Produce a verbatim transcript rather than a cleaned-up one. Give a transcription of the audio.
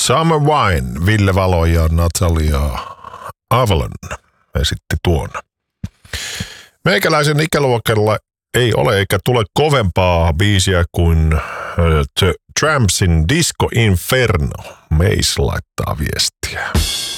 Summer Wine, Ville Valo ja Natalia Avalon esitti tuon. Meikäläisen ikäluokalla ei ole eikä tule kovempaa biisiä kuin The Trampsin Disco Inferno. Meis laittaa viestiä.